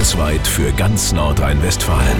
bundesweit für ganz Nordrhein-Westfalen.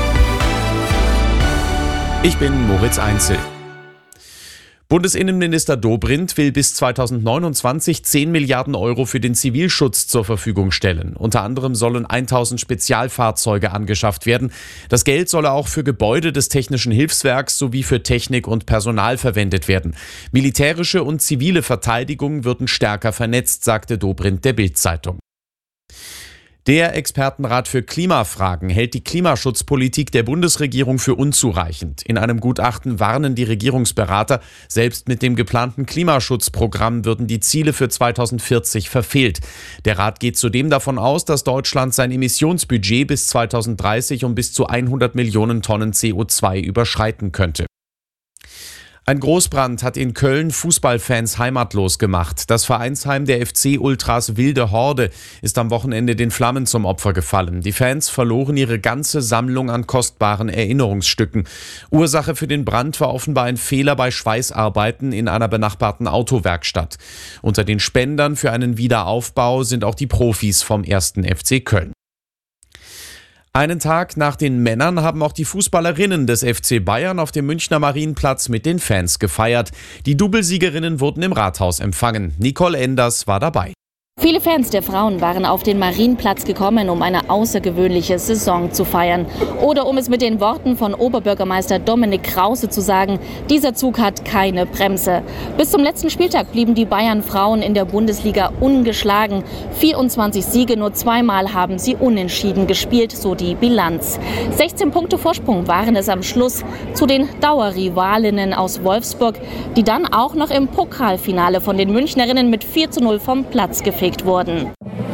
Ich bin Moritz Einzel. Bundesinnenminister Dobrindt will bis 2029 10 Milliarden Euro für den Zivilschutz zur Verfügung stellen. Unter anderem sollen 1000 Spezialfahrzeuge angeschafft werden. Das Geld solle auch für Gebäude des Technischen Hilfswerks sowie für Technik und Personal verwendet werden. Militärische und zivile Verteidigung würden stärker vernetzt, sagte Dobrindt der Bild-Zeitung. Der Expertenrat für Klimafragen hält die Klimaschutzpolitik der Bundesregierung für unzureichend. In einem Gutachten warnen die Regierungsberater, selbst mit dem geplanten Klimaschutzprogramm würden die Ziele für 2040 verfehlt. Der Rat geht zudem davon aus, dass Deutschland sein Emissionsbudget bis 2030 um bis zu 100 Millionen Tonnen CO2 überschreiten könnte. Ein Großbrand hat in Köln Fußballfans heimatlos gemacht. Das Vereinsheim der FC-Ultras Wilde Horde ist am Wochenende den Flammen zum Opfer gefallen. Die Fans verloren ihre ganze Sammlung an kostbaren Erinnerungsstücken. Ursache für den Brand war offenbar ein Fehler bei Schweißarbeiten in einer benachbarten Autowerkstatt. Unter den Spendern für einen Wiederaufbau sind auch die Profis vom 1. FC Köln. Einen Tag nach den Männern haben auch die Fußballerinnen des FC Bayern auf dem Münchner Marienplatz mit den Fans gefeiert. Die Doublesiegerinnen wurden im Rathaus empfangen. Nicole Enders war dabei. Viele Fans der Frauen waren auf den Marienplatz gekommen, um eine außergewöhnliche Saison zu feiern. Oder um es mit den Worten von Oberbürgermeister Dominik Krause zu sagen, dieser Zug hat keine Bremse. Bis zum letzten Spieltag blieben die Bayern-Frauen in der Bundesliga ungeschlagen. 24 Siege, nur zweimal haben sie unentschieden gespielt, so die Bilanz. 16 Punkte Vorsprung waren es am Schluss zu den Dauerrivalinnen aus Wolfsburg, die dann auch noch im Pokalfinale von den Münchnerinnen mit 4:0 vom Platz gefegt wurden.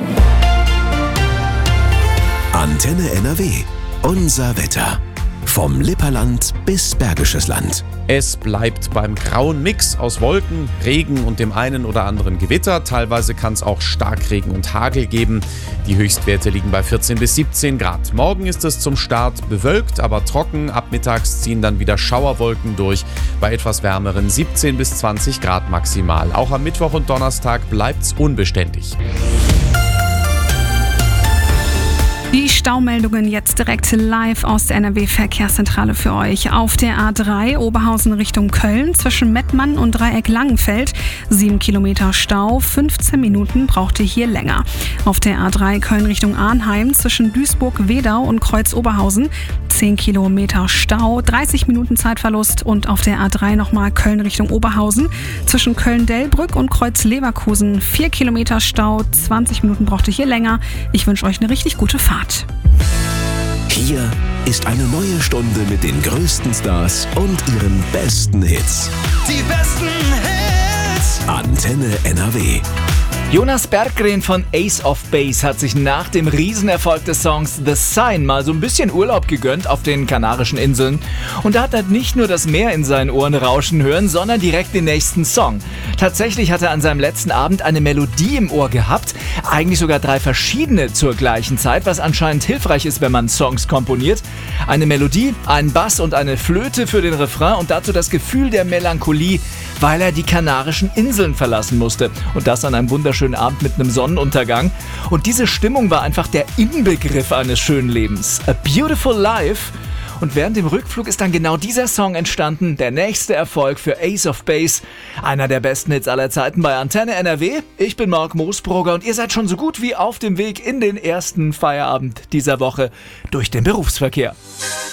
Antenne NRW. Unser Wetter. Vom Lipperland bis Bergisches Land. Es bleibt beim grauen Mix aus Wolken, Regen und dem einen oder anderen Gewitter. Teilweise kann es auch Starkregen und Hagel geben. Die Höchstwerte liegen bei 14 bis 17 Grad. Morgen ist es zum Start bewölkt, aber trocken. Ab mittags ziehen dann wieder Schauerwolken durch. Bei etwas wärmeren 17 bis 20 Grad maximal. Auch am Mittwoch und Donnerstag bleibt es unbeständig. Die Staumeldungen jetzt direkt live aus der NRW-Verkehrszentrale für euch. Auf der A3 Oberhausen Richtung Köln zwischen Mettmann und Dreieck Langenfeld 7 Kilometer Stau, 15 Minuten braucht ihr hier länger. Auf der A3 Köln Richtung Arnheim zwischen Duisburg-Wedau und Kreuz-Oberhausen 10 Kilometer Stau, 30 Minuten Zeitverlust. Und auf der A3 nochmal Köln Richtung Oberhausen zwischen Köln-Delbrück und Kreuz-Leverkusen 4 Kilometer Stau, 20 Minuten braucht ihr hier länger. Ich wünsche euch eine richtig gute Fahrt. Hier ist eine neue Stunde mit den größten Stars und ihren besten Hits. Die besten Hits. Antenne NRW. Jonas Berggren von Ace of Base hat sich nach dem Riesenerfolg des Songs The Sign mal so ein bisschen Urlaub gegönnt auf den Kanarischen Inseln. Und da hat er nicht nur das Meer in seinen Ohren rauschen hören, sondern direkt den nächsten Song. Tatsächlich hat er an seinem letzten Abend eine Melodie im Ohr gehabt, eigentlich sogar 3 verschiedene zur gleichen Zeit, was anscheinend hilfreich ist, wenn man Songs komponiert. Eine Melodie, einen Bass und eine Flöte für den Refrain und dazu das Gefühl der Melancholie, weil er die Kanarischen Inseln verlassen musste. Und das an einem wunderschönen Abend mit einem Sonnenuntergang. Und diese Stimmung war einfach der Inbegriff eines schönen Lebens. A Beautiful Life. Und während dem Rückflug ist dann genau dieser Song entstanden. Der nächste Erfolg für Ace of Base. Einer der besten Hits aller Zeiten bei Antenne NRW. Ich bin Marc Moosbrugger und ihr seid schon so gut wie auf dem Weg in den ersten Feierabend dieser Woche durch den Berufsverkehr.